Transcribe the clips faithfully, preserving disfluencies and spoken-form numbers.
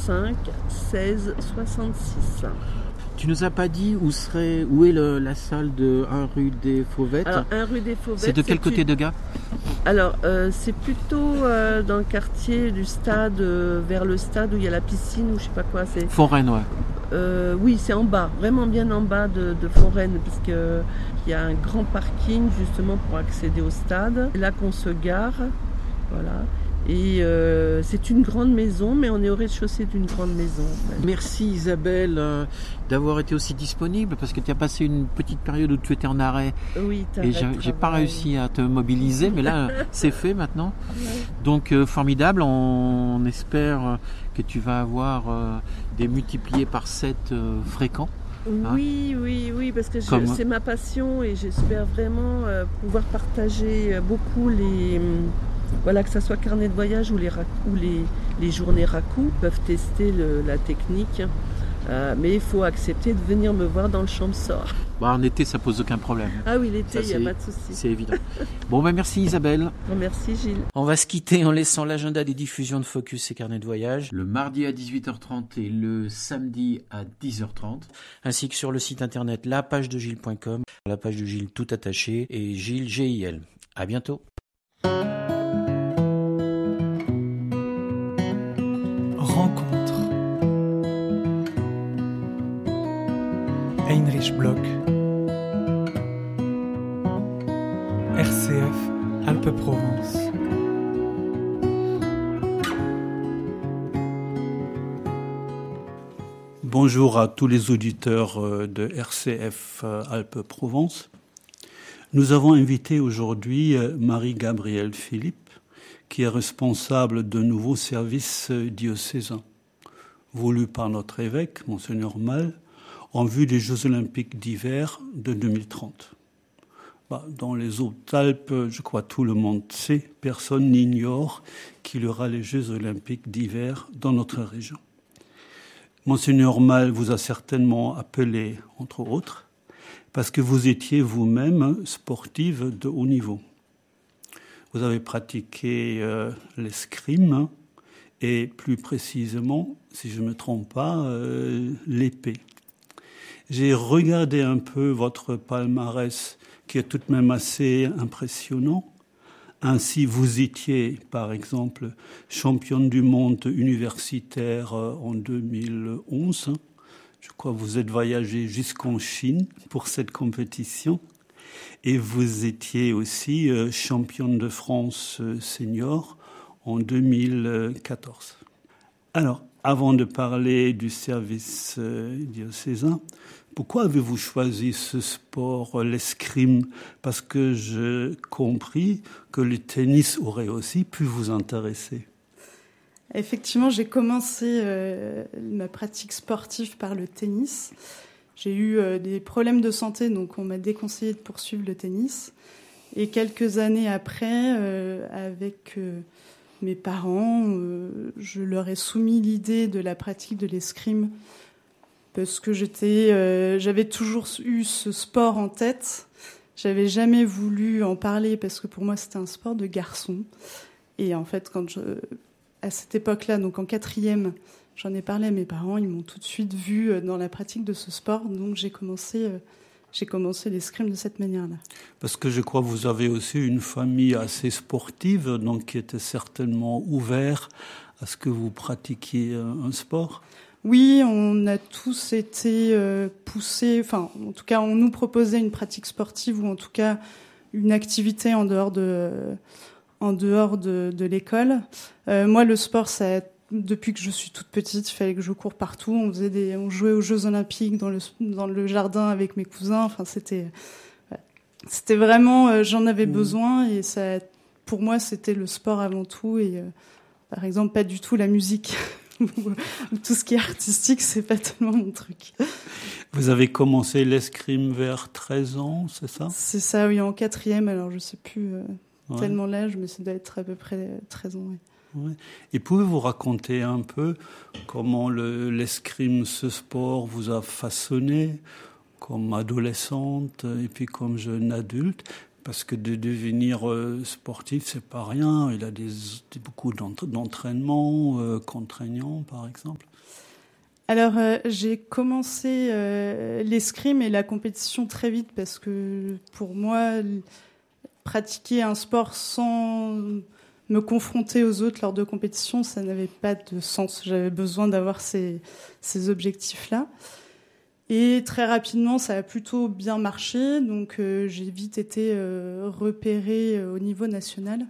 cinq seize soixante-six. Tu nous as pas dit où serait, où est le, la salle de un rue des Fauvettes. Alors, un rue des Fauvettes. C'est de quel c'est côté une... de Gap? Alors, euh, c'est plutôt euh, dans le quartier du stade, euh, vers le stade où il y a la piscine ou je sais pas quoi. C'est... Foraine, ouais. Euh, oui, c'est en bas, vraiment bien en bas de, de Foraine, parce que il y a un grand parking justement pour accéder au stade. C'est là qu'on se gare, voilà. Et euh, c'est une grande maison, mais on est au rez-de-chaussée d'une grande maison. En fait. Merci Isabelle euh, d'avoir été aussi disponible, parce que tu as passé une petite période où tu étais en arrêt. Oui, et j'ai, j'ai pas réussi à te mobiliser, mais là c'est fait maintenant. Ouais. Donc euh, formidable, on, on espère que tu vas avoir euh, des multipliés par sept euh, fréquents. Hein? Oui, oui, oui, parce que je, Comme... c'est ma passion et j'espère vraiment euh, pouvoir partager beaucoup les... Voilà, que ce soit carnet de voyage ou les, ou les, les journées Raku peuvent tester le, la technique. Euh, mais il faut accepter de venir me voir dans le Champsaur. Bon, en été, ça pose aucun problème. Ah oui, l'été, il n'y a pas de souci. C'est évident. Bon, ben merci Isabelle. Merci Gilles. On va se quitter en laissant l'agenda des diffusions de Focus et carnet de voyage. Le mardi à dix-huit heures trente et le samedi à dix heures trente. Ainsi que sur le site internet la page de gilles point com, la page de Gilles tout attaché et Gilles G I L. À bientôt. Rencontre. Heinrich Bloch. R C F Alpes-Provence. Bonjour à tous les auditeurs de R C F Alpes-Provence. Nous avons invité aujourd'hui Marie-Gabrielle Philippe, qui est responsable d'un nouveau service diocésain, voulu par notre évêque, Monseigneur Mal, en vue des Jeux Olympiques d'hiver de deux mille trente. Bah, dans les Hautes-Alpes, je crois tout le monde sait, personne n'ignore qu'il y aura les Jeux Olympiques d'hiver dans notre région. Monseigneur Mal vous a certainement appelé, entre autres, parce que vous étiez vous-même sportive de haut niveau. Vous avez pratiqué euh, l'escrime et plus précisément, si je ne me trompe pas, euh, l'épée. J'ai regardé un peu votre palmarès qui est tout de même assez impressionnant. Ainsi, vous étiez, par exemple, championne du monde universitaire en deux mille onze. Je crois que vous êtes voyagée jusqu'en Chine pour cette compétition. Et vous étiez aussi championne de France senior en deux mille quatorze. Alors, avant de parler du service diocésain, pourquoi avez-vous choisi ce sport, l'escrime? Parce que j'ai compris que le tennis aurait aussi pu vous intéresser. Effectivement, j'ai commencé euh, ma pratique sportive par le tennis. J'ai eu euh, des problèmes de santé, donc on m'a déconseillé de poursuivre le tennis. Et quelques années après, euh, avec euh, mes parents, euh, je leur ai soumis l'idée de la pratique de l'escrime parce que j'étais, euh, j'avais toujours eu ce sport en tête. J'avais jamais voulu en parler parce que pour moi c'était un sport de garçon. Et en fait, quand je, à cette époque-là, donc en quatrième, j'en ai parlé à mes parents. Ils m'ont tout de suite vue dans la pratique de ce sport, donc j'ai commencé, euh, j'ai commencé l'escrime de cette manière-là. Parce que je crois que vous avez aussi une famille assez sportive, donc qui était certainement ouverte à ce que vous pratiquiez un sport. Oui, on a tous été euh, poussés, enfin, en tout cas, on nous proposait une pratique sportive ou en tout cas une activité en dehors de, en dehors de, de l'école. Euh, moi, le sport, ça, depuis que je suis toute petite, il fallait que je cours partout. On faisait des, on jouait aux Jeux Olympiques dans le, dans le jardin avec mes cousins. Enfin, c'était, c'était vraiment, euh, j'en avais mmh. besoin et ça, pour moi, c'était le sport avant tout et, euh, par exemple, pas du tout la musique. Tout ce qui est artistique, c'est pas tellement mon truc. Vous avez commencé l'escrime vers treize ans, c'est ça? C'est ça, oui, en quatrième, alors je sais plus euh, ouais. tellement l'âge, mais ça doit être à peu près treize ans, oui. Ouais. Et pouvez-vous raconter un peu comment le, l'escrime, ce sport, vous a façonné comme adolescente et puis comme jeune adulte? Parce que de devenir euh, sportif, c'est pas rien. Il a des, des, beaucoup d'entraînements euh, contraignants, par exemple. Alors, euh, j'ai commencé euh, l'escrime et la compétition très vite parce que pour moi, pratiquer un sport sans me confronter aux autres lors de compétitions, ça n'avait pas de sens. J'avais besoin d'avoir ces, ces objectifs-là. Et très rapidement, ça a plutôt bien marché. Donc, euh, j'ai vite été euh, repérée euh, au niveau national.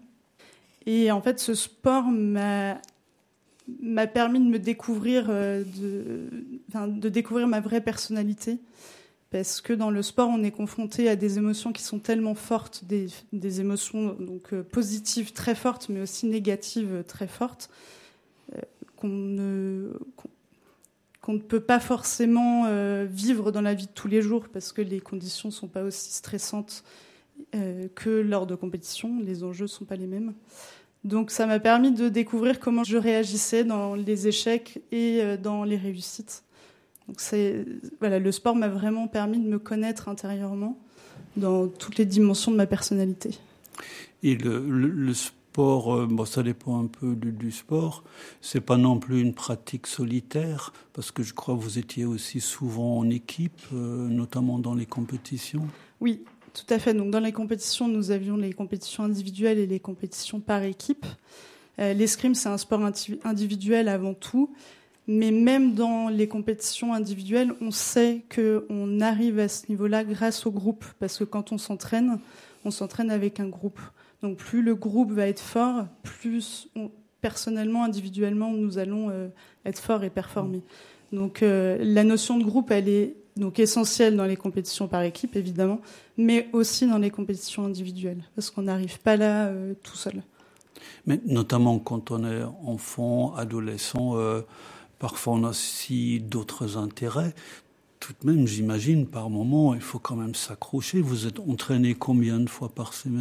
Et en fait, ce sport m'a, m'a permis de me découvrir, euh, de, enfin, de découvrir ma vraie personnalité. Parce que dans le sport, on est confronté à des émotions qui sont tellement fortes, des, des émotions donc, euh, positives très fortes, mais aussi négatives très fortes, euh, qu'on ne... Qu'on, qu'on ne peut pas forcément euh, vivre dans la vie de tous les jours parce que les conditions ne sont pas aussi stressantes euh, que lors de compétitions. Les enjeux ne sont pas les mêmes. Donc ça m'a permis de découvrir comment je réagissais dans les échecs et euh, dans les réussites. Donc c'est, voilà, le sport m'a vraiment permis de me connaître intérieurement dans toutes les dimensions de ma personnalité. Et le, le, le sport, bon, ça dépend un peu du, du sport. C'est pas non plus une pratique solitaire, parce que je crois que vous étiez aussi souvent en équipe, euh, notamment dans les compétitions. Oui, tout à fait. Donc dans les compétitions, nous avions les compétitions individuelles et les compétitions par équipe. Euh, l'escrime, c'est un sport individuel avant tout, mais même dans les compétitions individuelles, on sait qu'on arrive à ce niveau-là grâce au groupe, parce que quand on s'entraîne, on s'entraîne avec un groupe. Donc plus le groupe va être fort, plus on, personnellement, individuellement, nous allons euh, être forts et performer. Donc euh, la notion de groupe, elle est donc essentielle dans les compétitions par équipe, évidemment, mais aussi dans les compétitions individuelles, parce qu'on n'arrive pas là euh, tout seul. Mais notamment quand on est enfant, adolescent, euh, parfois on a aussi d'autres intérêts. Tout de même, j'imagine, par moment, il faut quand même s'accrocher. Vous êtes entraîné combien de fois par semaine ?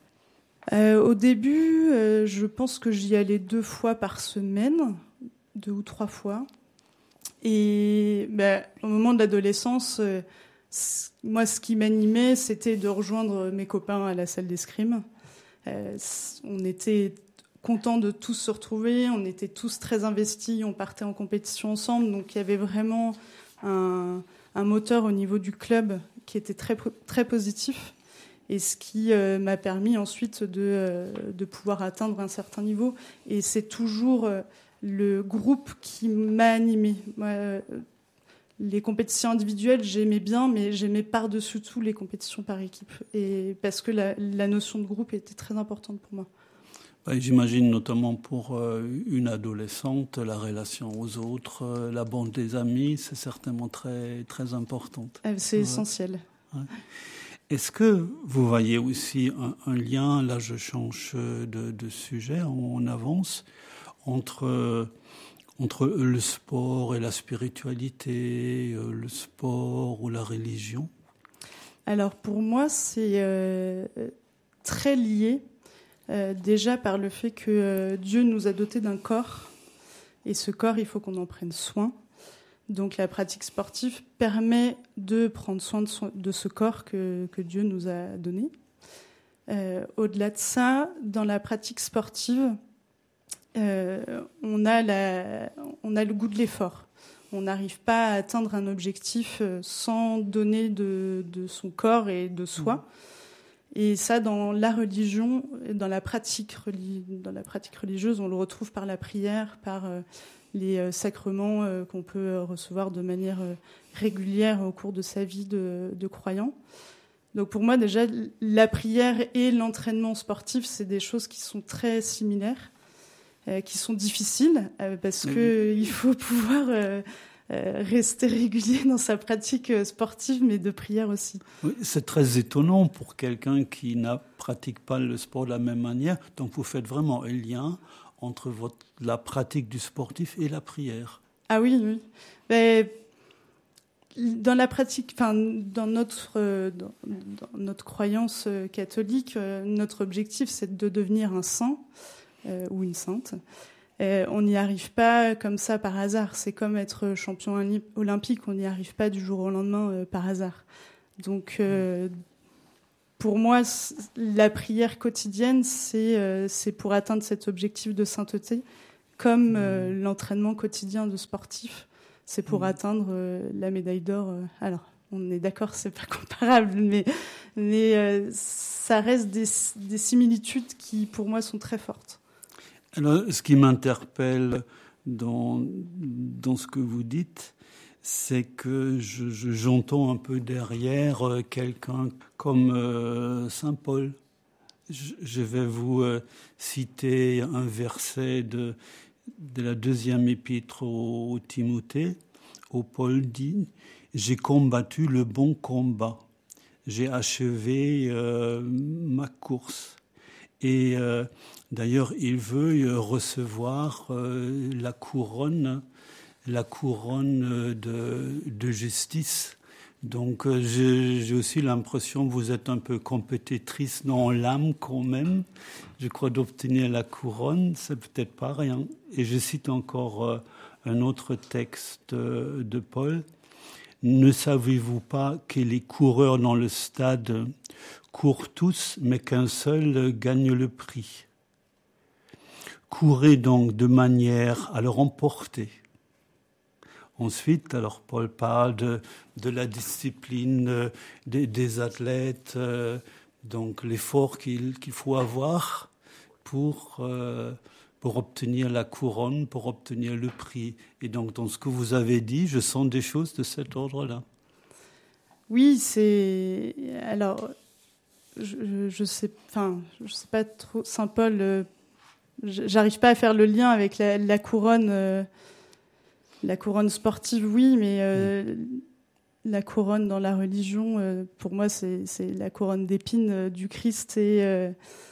Euh, au début, euh, je pense que j'y allais deux fois par semaine, deux ou trois fois. Et ben, au moment de l'adolescence, euh, moi, ce qui m'animait, c'était de rejoindre mes copains à la salle d'escrime. Euh, on était contents de tous se retrouver, on était tous très investis, on partait en compétition ensemble. Donc il y avait vraiment un, un moteur au niveau du club qui était très, très positif. Et ce qui euh, m'a permis ensuite de, euh, de pouvoir atteindre un certain niveau. Et c'est toujours euh, le groupe qui m'a animée. Moi, euh, les compétitions individuelles, j'aimais bien, mais j'aimais par-dessus tout les compétitions par équipe. Et parce que la, la notion de groupe était très importante pour moi. Ben, j'imagine notamment pour euh, une adolescente, la relation aux autres, euh, la bande des amis, c'est certainement très, très importante. C'est ouais. essentiel. Ouais. Est-ce que vous voyez aussi un, un lien, là je change de, de sujet, on avance, entre, entre le sport et la spiritualité, le sport ou la religion ? Alors pour moi c'est euh, très lié, euh, déjà par le fait que euh, Dieu nous a dotés d'un corps, et ce corps il faut qu'on en prenne soin. Donc la pratique sportive permet de prendre soin de, son, de ce corps que, que Dieu nous a donné. Euh, au-delà de ça, dans la pratique sportive, euh, on, a la, on a le goût de l'effort. On n'arrive pas à atteindre un objectif sans donner de, de son corps et de soi. Et ça, dans la religion, dans la pratique, dans la pratique religieuse, on le retrouve par la prière, par... Euh, les sacrements euh, qu'on peut recevoir de manière euh, régulière au cours de sa vie de, de croyant. Donc pour moi, déjà, la prière et l'entraînement sportif, c'est des choses qui sont très similaires, euh, qui sont difficiles, euh, parce qu'il mmh. faut pouvoir euh, euh, rester régulier dans sa pratique sportive, mais de prière aussi. Oui, c'est très étonnant pour quelqu'un qui ne pratique pas le sport de la même manière. Donc vous faites vraiment un lien entre votre, la pratique du sportif et la prière. Ah oui, oui. Mais dans la pratique, enfin, dans notre, dans, dans notre croyance catholique, notre objectif, c'est de devenir un saint euh, ou une sainte. Euh, on n'y arrive pas comme ça par hasard. C'est comme être champion olympique. On n'y arrive pas du jour au lendemain euh, par hasard. Donc, euh, pour moi, la prière quotidienne, c'est, euh, c'est pour atteindre cet objectif de sainteté, comme euh, l'entraînement quotidien de sportif, c'est pour mmh. atteindre euh, la médaille d'or. Euh, alors, on est d'accord, c'est pas comparable, mais, mais euh, ça reste des, des similitudes qui, pour moi, sont très fortes. Alors, ce qui m'interpelle dans, dans ce que vous dites, c'est que je, je, j'entends un peu derrière euh, quelqu'un comme euh, saint Paul. Je, je vais vous euh, citer un verset de, de la deuxième épître au, au Timothée, où Paul dit « J'ai combattu le bon combat, j'ai achevé euh, ma course ». Et euh, d'ailleurs, il veut recevoir euh, la couronne la couronne de, de justice. Donc euh, j'ai, j'ai aussi l'impression que vous êtes un peu compétitrice dans l'âme quand même. Je crois d'obtenir la couronne, c'est peut-être pas rien. Et je cite encore euh, un autre texte euh, de Paul. « Ne savez-vous pas que les coureurs dans le stade courent tous, mais qu'un seul gagne le prix ? Courez donc de manière à le remporter. » Ensuite, alors Paul parle de, de la discipline euh, des, des athlètes, euh, donc l'effort qu'il, qu'il faut avoir pour, euh, pour obtenir la couronne, pour obtenir le prix. Et donc, dans ce que vous avez dit, je sens des choses de cet ordre-là. Oui, c'est... Alors, je, je sais, enfin, je sais pas trop, saint Paul, euh, j'arrive pas à faire le lien avec la, la couronne... Euh, La couronne sportive, oui, mais euh, mmh. la couronne dans la religion, euh, pour moi, c'est, c'est la couronne d'épines euh, du Christ et, euh,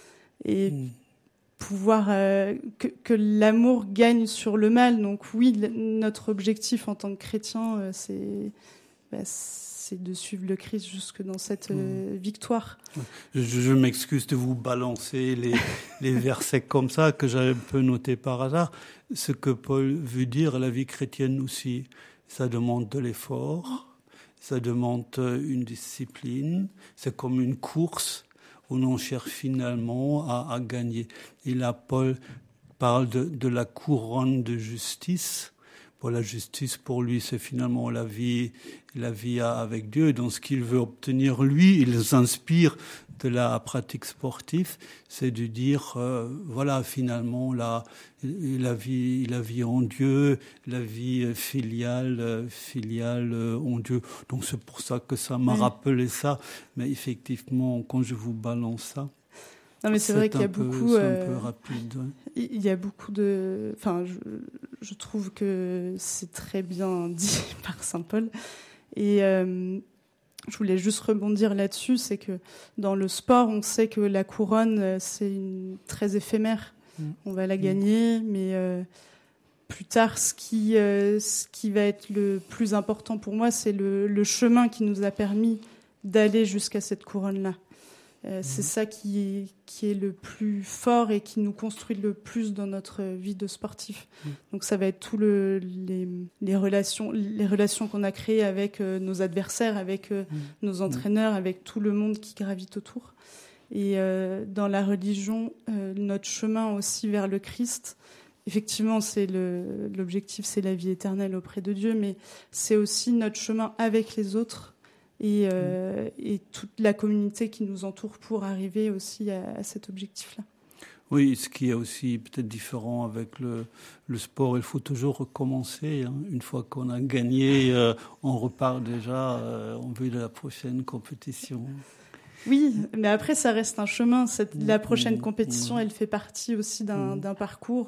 et mmh. pouvoir euh, que, que l'amour gagne sur le mal. Donc oui, l- notre objectif en tant que chrétien, euh, c'est, bah, c'est de suivre le Christ jusque dans cette euh, mmh. victoire. Je, je m'excuse de vous balancer les, les versets comme ça que j'avais un peu notés par hasard. Ce que Paul veut dire à la vie chrétienne aussi, ça demande de l'effort, ça demande une discipline, c'est comme une course où l'on cherche finalement à, à gagner. Et là, Paul parle de, de la couronne de justice. Pour la justice, pour lui, c'est finalement la vie, la vie avec Dieu. Et dans ce qu'il veut obtenir, lui, il s'inspire de la pratique sportive, c'est de dire, euh, voilà, finalement, la, la vie, la vie en Dieu, la vie filiale, filiale en Dieu. Donc c'est pour ça que ça m'a oui. rappelé ça. Mais effectivement, quand je vous balance ça, non, mais c'est, c'est vrai qu'il y a peu, beaucoup. C'est un peu rapide. Ouais. Il y a beaucoup de. Enfin, je, je trouve que c'est très bien dit par saint Paul. Et euh, je voulais juste rebondir là-dessus, c'est que dans le sport, on sait que la couronne, c'est une, très éphémère. Mmh. On va la gagner, mmh. mais euh, plus tard, ce qui, euh, ce qui va être le plus important pour moi, c'est le, le chemin qui nous a permis d'aller jusqu'à cette couronne-là. Euh, mmh. C'est ça qui est, qui est le plus fort et qui nous construit le plus dans notre vie de sportif. Mmh. Donc ça va être tout le, les, les relations, les relations qu'on a créées avec euh, nos adversaires, avec euh, mmh. nos entraîneurs, mmh. avec tout le monde qui gravite autour. Et euh, dans la religion, euh, notre chemin aussi vers le Christ, effectivement, c'est le, l'objectif, c'est la vie éternelle auprès de Dieu, mais c'est aussi notre chemin avec les autres. Et, euh, et toute la communauté qui nous entoure pour arriver aussi à, à cet objectif-là. Oui, ce qui est aussi peut-être différent avec le, le sport, il faut toujours recommencer. Hein. Une fois qu'on a gagné, euh, on repart déjà euh, en vue de la prochaine compétition. Oui, mais après, ça reste un chemin. Cette, la prochaine compétition, elle fait partie aussi d'un, d'un parcours.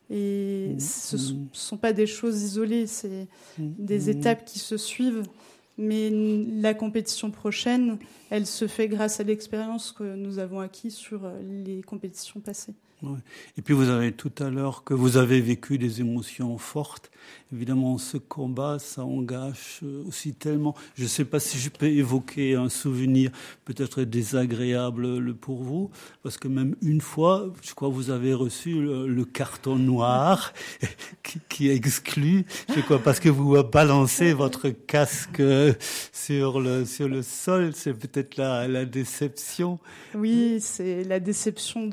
Et ce ne sont pas des choses isolées, c'est des étapes qui se suivent. Mais la compétition prochaine, elle se fait grâce à l'expérience que nous avons acquise sur les compétitions passées. Ouais. Et puis vous avez tout à l'heure que vous avez vécu des émotions fortes. Évidemment, ce combat, ça engage aussi tellement. Je ne sais pas si je peux évoquer un souvenir peut-être désagréable pour vous, parce que même une fois, je crois que vous avez reçu le, le carton noir qui, qui exclut, je crois, parce que vous balancez votre casque sur le, sur le sol. C'est peut-être la, la déception. Oui, c'est la déception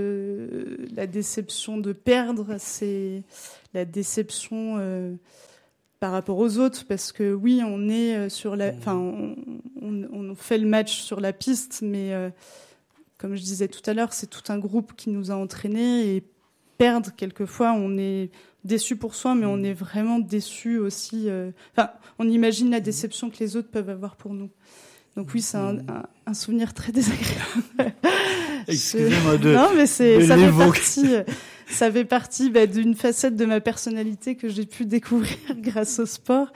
de, la déception de perdre, c'est la déception euh, par rapport aux autres, parce que oui, on est sur la, enfin, on, on, on fait le match sur la piste, mais euh, comme je disais tout à l'heure, c'est tout un groupe qui nous a entraînés, et perdre quelquefois, on est déçu pour soi, mais on est vraiment déçu aussi. Euh, enfin, on imagine la déception que les autres peuvent avoir pour nous. Donc oui, c'est un, un, un souvenir très désagréable. Excusez-moi de. Non, mais c'est de ça fait l'évoquer. partie. Ça fait partie bah, d'une facette de ma personnalité que j'ai pu découvrir grâce au sport,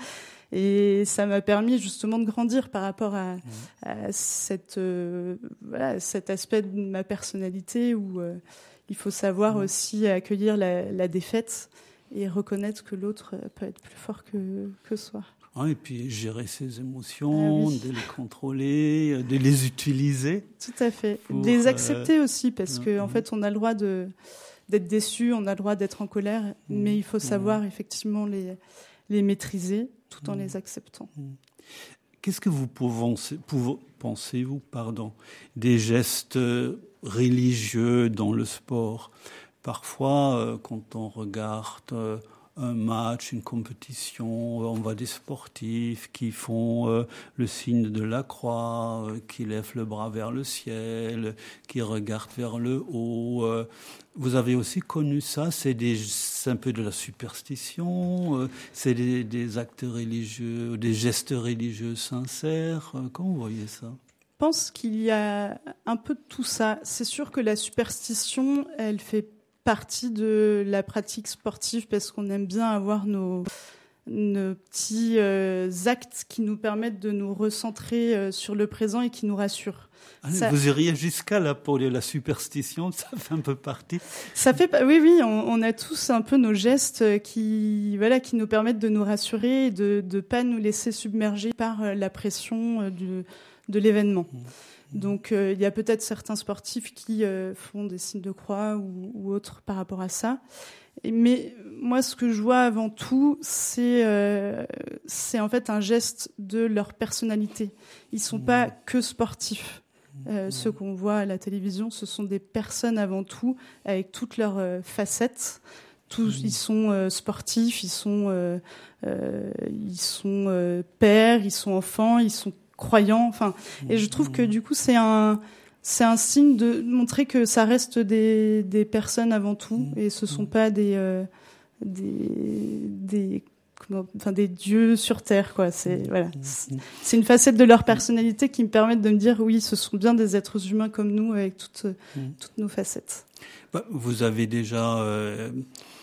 et ça m'a permis justement de grandir par rapport à, à cette euh, voilà cet aspect de ma personnalité où euh, il faut savoir mmh. aussi accueillir la, la défaite et reconnaître que l'autre peut être plus fort que que soi. Ah, et puis gérer ses émotions, ah oui. de les contrôler, de les utiliser. Tout à fait. Pour, de les accepter euh... aussi, parce qu'en mmh. en fait, on a le droit de, d'être déçu, on a le droit d'être en colère, mmh. mais il faut savoir mmh. effectivement les, les maîtriser tout en mmh. les acceptant. Mmh. Qu'est-ce que vous pensez, pensez-vous pardon, des gestes religieux dans le sport ? Parfois, quand on regarde un match, une compétition, on voit des sportifs qui font euh, le signe de la croix, euh, qui lèvent le bras vers le ciel, qui regardent vers le haut. Euh, vous avez aussi connu ça, c'est, des, c'est un peu de la superstition, euh, c'est des, des actes religieux, des gestes religieux sincères. Euh, comment vous voyez ça ? Je pense qu'il y a un peu de tout ça. C'est sûr que la superstition, elle fait partie de la pratique sportive, parce qu'on aime bien avoir nos, nos petits euh, actes qui nous permettent de nous recentrer euh, sur le présent et qui nous rassurent. Ah, ça, vous iriez jusqu'à là pour la superstition, ça fait un peu partie. Ça fait, oui, oui, on, on a tous un peu nos gestes qui, voilà, qui nous permettent de nous rassurer et de ne pas nous laisser submerger par la pression du, de l'événement. Mmh. Donc, il euh, y a peut-être certains sportifs qui euh, font des signes de croix ou, ou autres par rapport à ça. Et, mais moi, ce que je vois avant tout, c'est, euh, c'est en fait un geste de leur personnalité. Ils sont mmh. pas que sportifs. Euh, mmh. Ceux qu'on voit à la télévision, ce sont des personnes avant tout, avec toutes leurs euh, facettes. Tous, mmh. ils sont euh, sportifs, ils sont, euh, euh, ils sont euh, pères, ils sont enfants, ils sont croyants, enfin, et je trouve que du coup c'est un c'est un signe de montrer que ça reste des des personnes avant tout, et ce sont pas des euh, des des comment, enfin des dieux sur terre, quoi. C'est voilà, c'est, c'est une facette de leur personnalité qui me permet de me dire oui, ce sont bien des êtres humains comme nous, avec toutes toutes nos facettes. Bah, vous avez déjà euh,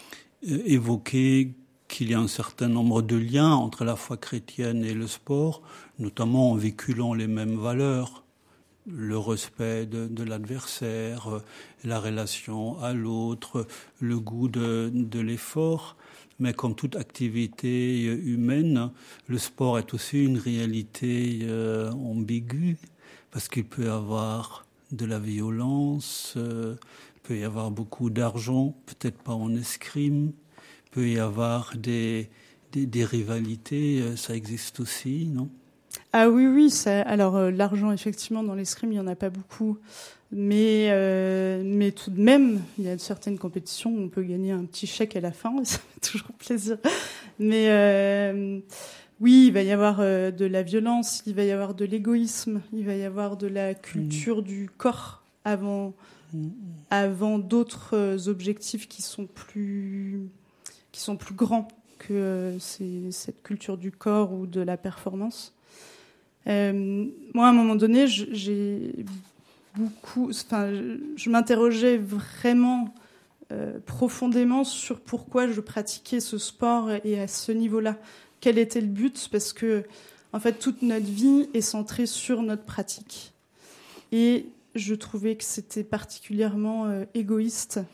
évoqué qu'il y a un certain nombre de liens entre la foi chrétienne et le sport, notamment en véhiculant les mêmes valeurs, le respect de, de l'adversaire, la relation à l'autre, le goût de, de l'effort. Mais comme toute activité humaine, le sport est aussi une réalité euh, ambiguë, parce qu'il peut y avoir de la violence, euh, il peut y avoir beaucoup d'argent, peut-être pas en escrime, il peut y avoir des, des, des rivalités, ça existe aussi, non ? Ah oui, oui. Ça, alors, euh, l'argent, effectivement, dans l'escrime, il n'y en a pas beaucoup. Mais, euh, mais tout de même, il y a certaines compétitions où on peut gagner un petit chèque à la fin, ça fait toujours plaisir. Mais euh, oui, il va y avoir euh, de la violence, il va y avoir de l'égoïsme, il va y avoir de la culture mmh. du corps avant, mmh. avant d'autres euh, objectifs qui sont plus... qui sont plus grands que euh, c'est, cette culture du corps ou de la performance. Euh, moi, à un moment donné, je, j'ai beaucoup, enfin, je, je m'interrogeais vraiment euh, profondément sur pourquoi je pratiquais ce sport et à ce niveau-là. Quel était le but ? Parce que, en fait, toute notre vie est centrée sur notre pratique. Et je trouvais que c'était particulièrement euh, égoïste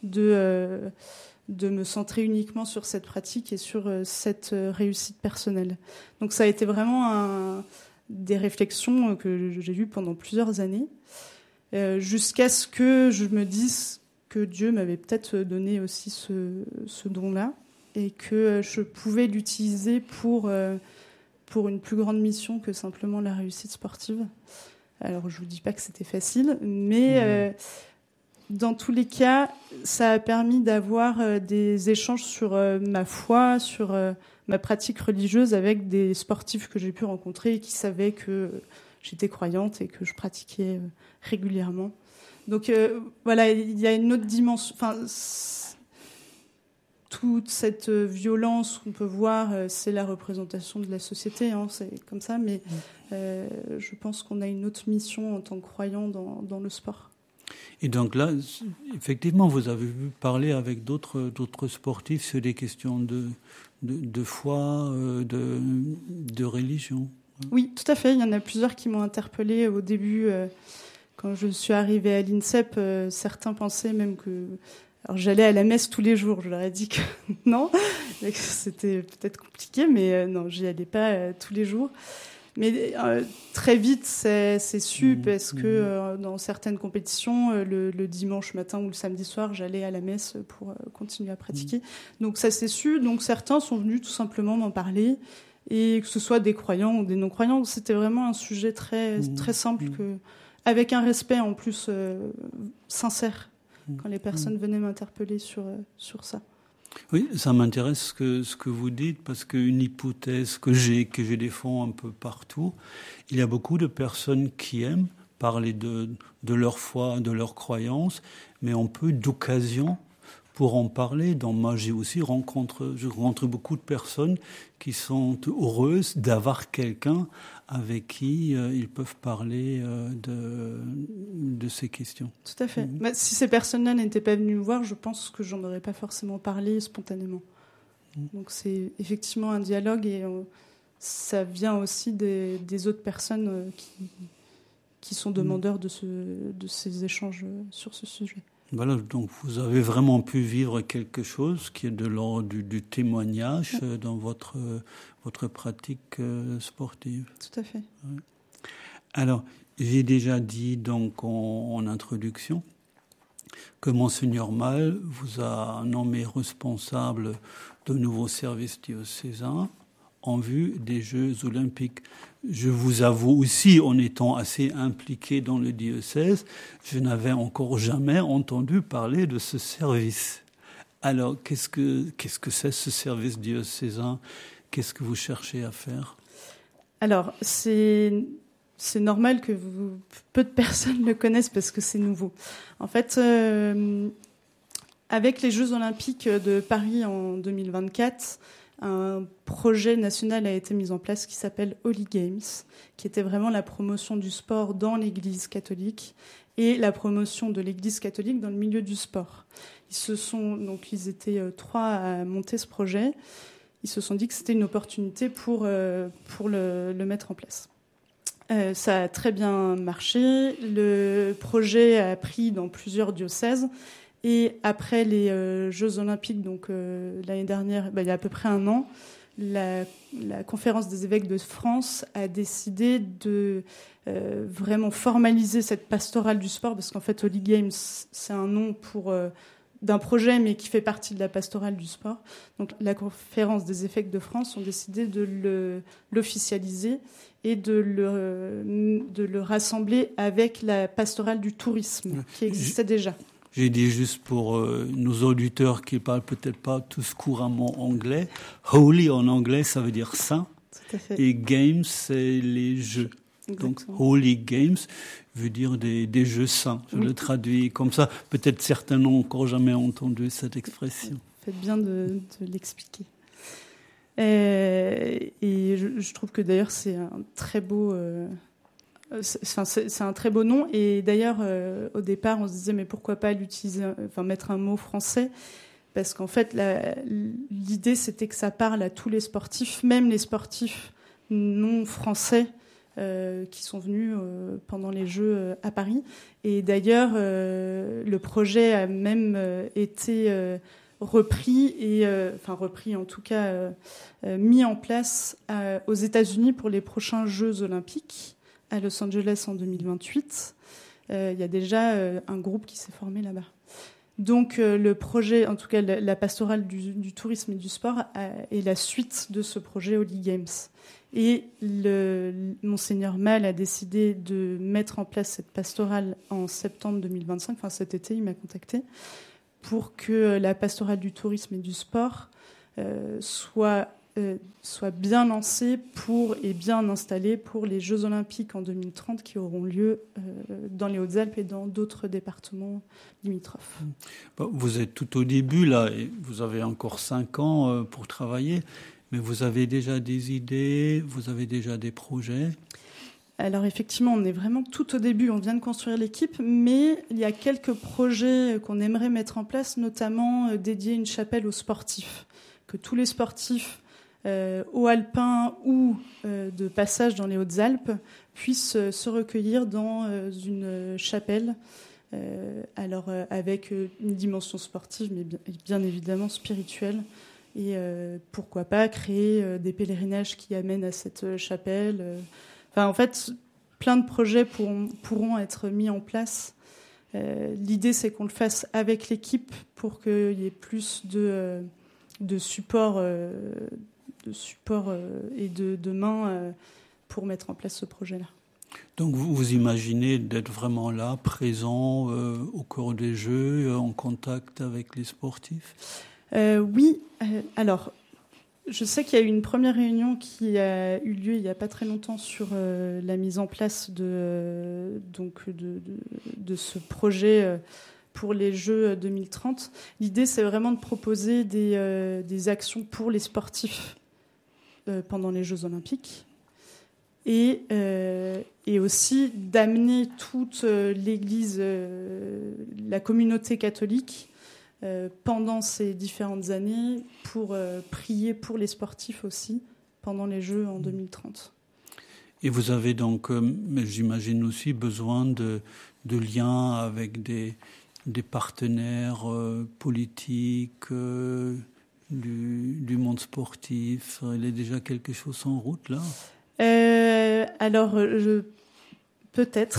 de, euh, de me centrer uniquement sur cette pratique et sur euh, cette euh, réussite personnelle. Donc ça a été vraiment un, des réflexions que j'ai eues pendant plusieurs années, euh, jusqu'à ce que je me dise que Dieu m'avait peut-être donné aussi ce, ce don-là et que je pouvais l'utiliser pour, euh, pour une plus grande mission que simplement la réussite sportive. Alors, je ne vous dis pas que c'était facile, mais euh, dans tous les cas, ça a permis d'avoir euh, des échanges sur euh, ma foi, sur euh, ma pratique religieuse avec des sportifs que j'ai pu rencontrer et qui savaient que j'étais croyante et que je pratiquais euh, régulièrement. Donc, euh, voilà, il y a une autre dimension. Enfin, toute cette violence qu'on peut voir, c'est la représentation de la société, hein, c'est comme ça, mais euh, je pense qu'on a une autre mission en tant que croyant dans, dans le sport. Et donc là, effectivement, vous avez vu parler avec d'autres, d'autres sportifs sur des questions de, de, de foi, de, de religion. Oui, tout à fait. Il y en a plusieurs qui m'ont interpellée au début. Euh, quand je suis arrivée à l'INSEP, euh, certains pensaient même que... Alors, j'allais à la messe tous les jours. Je leur ai dit que non, que c'était peut-être compliqué, mais euh, non, j'y allais pas euh, tous les jours. Mais euh, très vite, c'est, c'est su, parce que euh, dans certaines compétitions, euh, le, le dimanche matin ou le samedi soir, j'allais à la messe pour euh, continuer à pratiquer. Donc ça s'est su. Donc certains sont venus tout simplement m'en parler, et que ce soit des croyants ou des non-croyants, c'était vraiment un sujet très, très simple, que, avec un respect en plus euh, sincère, quand les personnes venaient m'interpeller sur, sur ça. Oui, ça m'intéresse ce que, ce que vous dites, parce qu'une hypothèse que j'ai, que je défends un peu partout, il y a beaucoup de personnes qui aiment parler de, de leur foi, de leur croyance, mais ont peu d'occasion pour en parler. Donc moi, j'ai aussi rencontré, je rencontre beaucoup de personnes qui sont heureuses d'avoir quelqu'un avec qui euh, ils peuvent parler euh, de, de ces questions. Tout à fait. Mmh. Bah, si ces personnes-là n'étaient pas venues me voir, je pense que j'en aurais pas forcément parlé spontanément. Mmh. Donc c'est effectivement un dialogue, et euh, ça vient aussi des, des autres personnes euh, qui, qui sont demandeurs mmh. de, ce, de ces échanges euh, sur ce sujet. Voilà, donc vous avez vraiment pu vivre quelque chose qui est de l'ordre du, du témoignage oui. dans votre, votre pratique sportive. Tout à fait. Oui. Alors, j'ai déjà dit donc en, en introduction que Monseigneur Mal vous a nommé responsable de nouveaux services diocésains en vue des Jeux olympiques. Je vous avoue aussi, en étant assez impliqué dans le diocèse, je n'avais encore jamais entendu parler de ce service. Alors, qu'est-ce que, qu'est-ce que c'est ce service diocésain ? Qu'est-ce que vous cherchez à faire ? Alors, c'est, c'est normal que vous, peu de personnes le connaissent parce que c'est nouveau. En fait, euh, avec les Jeux olympiques de Paris en deux mille vingt-quatre, un projet national a été mis en place qui s'appelle Holy Games, qui était vraiment la promotion du sport dans l'Église catholique et la promotion de l'Église catholique dans le milieu du sport. Ils se sont donc ils étaient trois à monter ce projet. Ils se sont dit que c'était une opportunité pour euh, pour le, le mettre en place. Euh, ça a très bien marché. Le projet a pris dans plusieurs diocèses. Et après les euh, Jeux Olympiques, donc euh, l'année dernière, bah, il y a à peu près un an, la, la Conférence des évêques de France a décidé de euh, vraiment formaliser cette pastorale du sport, parce qu'en fait, Holy Games, c'est un nom pour, euh, d'un projet, mais qui fait partie de la pastorale du sport. Donc la Conférence des évêques de France ont décidé de le, l'officialiser et de le, de le rassembler avec la pastorale du tourisme, qui existait déjà. J'ai dit juste pour euh, nos auditeurs qui ne parlent peut-être pas tous couramment anglais, holy en anglais, ça veut dire saint. Tout à fait. Et games, c'est les jeux. Exactement. Donc, holy games veut dire des, des jeux saints. Je oui. le traduis comme ça. Peut-être certains n'ont encore jamais entendu cette expression. Faites bien de, de l'expliquer. Et, et je, je trouve que d'ailleurs, c'est un très beau... Euh, C'est, c'est, c'est un très beau nom, et d'ailleurs euh, au départ on se disait mais pourquoi pas l'utiliser, enfin mettre un mot français, parce qu'en fait la, l'idée c'était que ça parle à tous les sportifs, même les sportifs non français euh, qui sont venus euh, pendant les Jeux euh, à Paris. Et d'ailleurs, euh, le projet a même euh, été euh, repris, et, euh, enfin repris en tout cas, euh, euh, mis en place euh, aux États-Unis pour les prochains Jeux olympiques à Los Angeles en deux mille vingt-huit. Euh, il y a déjà euh, un groupe qui s'est formé là-bas. Donc euh, le projet, en tout cas la, la pastorale du, du tourisme et du sport a, est la suite de ce projet Holy Games. Et le, Monseigneur Mal a décidé de mettre en place cette pastorale en septembre deux mille vingt-cinq, enfin cet été il m'a contacté, pour que la pastorale du tourisme et du sport euh, soit, euh, soit bien lancée pour, et bien installée pour les Jeux olympiques en deux mille trente qui auront lieu euh, dans les Hautes-Alpes et dans d'autres départements limitrophes. Vous êtes tout au début là, et vous avez encore cinq ans pour travailler, mais vous avez déjà des idées, vous avez déjà des projets ? Alors effectivement, on est vraiment tout au début, on vient de construire l'équipe, mais il y a quelques projets qu'on aimerait mettre en place, notamment euh, dédier une chapelle aux sportifs, que tous les sportifs euh, hauts alpins ou euh, de passage dans les Hautes-Alpes puissent euh, se recueillir dans euh, une chapelle, euh, alors euh, avec une dimension sportive, mais bien, bien évidemment spirituelle. Et euh, pourquoi pas créer euh, des pèlerinages qui amènent à cette chapelle. Euh, Enfin, en fait, plein de projets pourront, pourront être mis en place. Euh, l'idée, c'est qu'on le fasse avec l'équipe pour qu'il y ait plus de, de support, euh, de support euh, et de, de mains euh, pour mettre en place ce projet-là. Donc, vous, vous imaginez d'être vraiment là, présent euh, au cours des Jeux, en contact avec les sportifs ? euh, Oui. Euh, alors... Je sais qu'il y a eu une première réunion qui a eu lieu il n'y a pas très longtemps sur euh, la mise en place de, euh, donc de, de, de ce projet euh, pour les Jeux deux mille trente. L'idée, c'est vraiment de proposer des, euh, des actions pour les sportifs euh, pendant les Jeux olympiques et, euh, et aussi d'amener toute euh, l'Église, euh, la communauté catholique Euh, pendant ces différentes années pour euh, prier pour les sportifs aussi pendant les Jeux en deux mille trente. Et vous avez donc, euh, mais j'imagine aussi, besoin de, de liens avec des, des partenaires euh, politiques euh, du, du monde sportif. Il y a déjà quelque chose en route là ? euh, Alors, je... peut-être.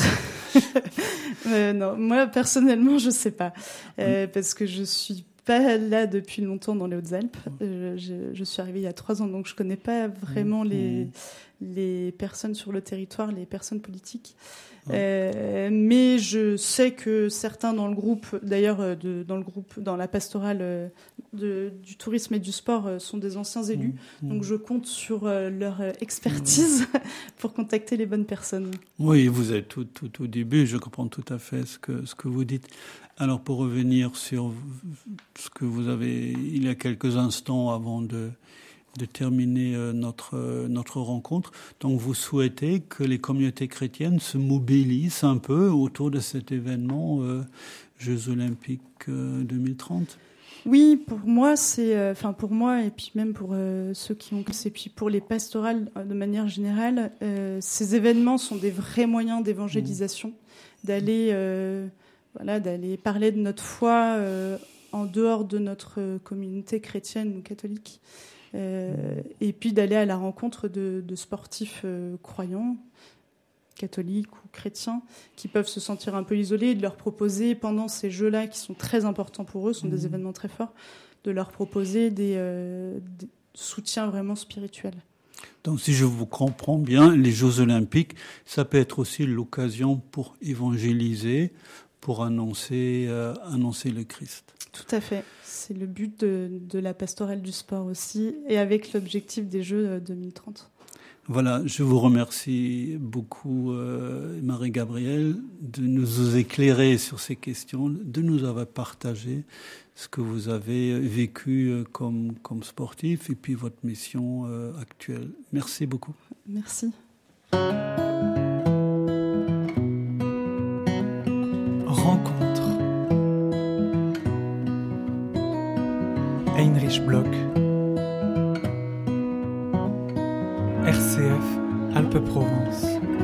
euh, non, moi personnellement, je sais pas, euh, parce que je suis pas là depuis longtemps dans les Hautes-Alpes. Euh, je, je suis arrivée il y a trois ans, donc je connais pas vraiment les les personnes sur le territoire, les personnes politiques. Euh, mais je sais que certains dans le groupe, d'ailleurs de, dans le groupe, dans la pastorale de, du tourisme et du sport, sont des anciens élus. Mmh, mmh. Donc je compte sur leur expertise mmh. pour contacter les bonnes personnes. Oui, vous êtes tout, tout au début, je comprends tout à fait ce que, ce que vous dites. Alors pour revenir sur ce que vous avez, il y a quelques instants avant de... de terminer notre, notre rencontre. Donc, vous souhaitez que les communautés chrétiennes se mobilisent un peu autour de cet événement euh, Jeux olympiques euh, deux mille trente ? Oui, pour moi, c'est, enfin euh, pour moi et puis même pour euh, ceux qui ont, et puis pour les pastorales de manière générale, euh, ces événements sont des vrais moyens d'évangélisation, mmh. d'aller, euh, voilà, d'aller parler de notre foi euh, en dehors de notre communauté chrétienne ou catholique. Euh, et puis d'aller à la rencontre de, de sportifs euh, croyants, catholiques ou chrétiens, qui peuvent se sentir un peu isolés, et de leur proposer, pendant ces jeux-là, qui sont très importants pour eux, sont mmh. des événements très forts, de leur proposer des, euh, des soutiens vraiment spirituels. Donc, si je vous comprends bien, les Jeux olympiques, ça peut être aussi l'occasion pour évangéliser, pour annoncer, euh, annoncer le Christ. Tout à fait. C'est le but de, de la pastorale du sport aussi, et avec l'objectif des Jeux deux mille trente. Voilà, je vous remercie beaucoup, euh, Marie-Gabrielle, de nous éclairer sur ces questions, de nous avoir partagé ce que vous avez vécu comme, comme sportif et puis votre mission euh, actuelle. Merci beaucoup. Merci. Rencontre. Heinrich Bloch. R C F Alpes-Provence.